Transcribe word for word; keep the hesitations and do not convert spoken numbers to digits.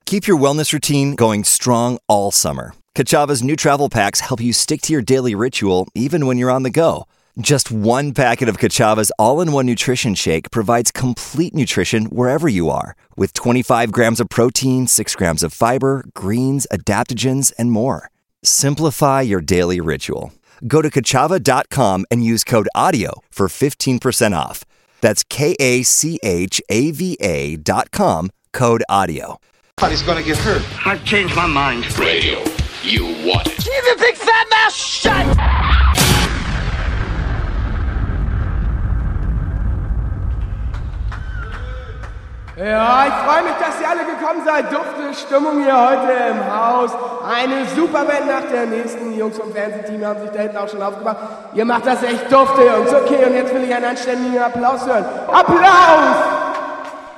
Keep your wellness routine going strong all summer. Kachava's new travel packs help you stick to your daily ritual even when you're on the go. Just one packet of Kachava's all-in-one nutrition shake provides complete nutrition wherever you are, with twenty-five grams of protein, six grams of fiber, greens, adaptogens, and more. Simplify your daily ritual. Go to kachava dot com and use code AUDIO for fifteen percent off. That's K A C H A V A dot com, code AUDIO. He's gonna get hurt. I've changed my mind. Radio, you want it. Keep your big fat mouth shut! Ja, ich freue mich, dass ihr alle gekommen seid. Dufte Stimmung hier heute im Haus. Eine super Band nach der nächsten. Die Jungs vom Fernsehteam haben sich da hinten auch schon aufgebracht. Ihr macht das echt dufte, Jungs. Okay, und jetzt will ich einen anständigen Applaus hören. Applaus